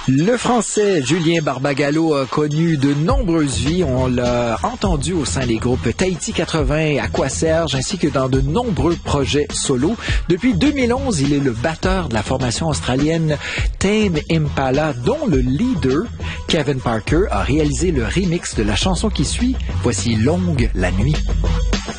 Le Français Julien Barbagallo a connu de nombreuses vies. On l'a entendu au sein des groupes Tahiti 80, Aquaserge, ainsi que dans de nombreux projets solo. Depuis 2011, il est le batteur de la formation australienne Tame Impala, dont le leader, Kevin Parker, a réalisé le remix de la chanson qui suit. Voici Longue la nuit.